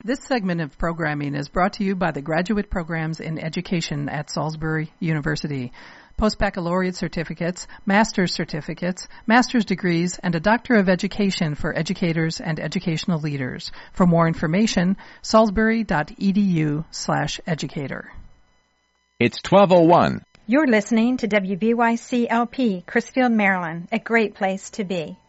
This segment of programming is brought to you by the Graduate Programs in Education at Salisbury University. Post-baccalaureate certificates, master's certificates, master's degrees, and a Doctor of Education for educators and educational leaders. For more information, salisbury.edu/educator. It's 12:01. You're listening to WVYC-LP, Crisfield, Maryland, a great place to be.